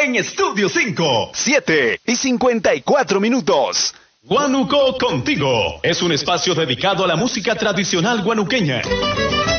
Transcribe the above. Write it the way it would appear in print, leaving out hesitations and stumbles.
en Estudio 5. 7:54. Guanuco Contigo es un espacio dedicado a la música tradicional guanuqueña.